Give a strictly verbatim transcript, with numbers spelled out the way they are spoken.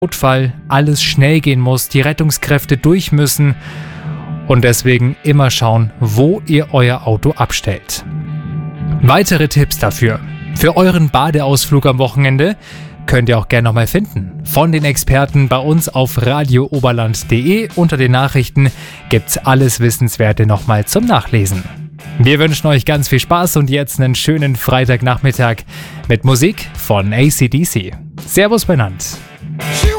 Notfall alles schnell gehen muss, die Rettungskräfte durch müssen und deswegen immer schauen, wo ihr euer Auto abstellt. Weitere Tipps dafür für euren Badeausflug am Wochenende könnt ihr auch gerne nochmal finden. Von den Experten bei uns auf radio oberland punkt de. Unter den Nachrichten gibt's alles Wissenswerte nochmal zum Nachlesen. Wir wünschen euch ganz viel Spaß und jetzt einen schönen Freitagnachmittag mit Musik von A C D C. Servus benannt.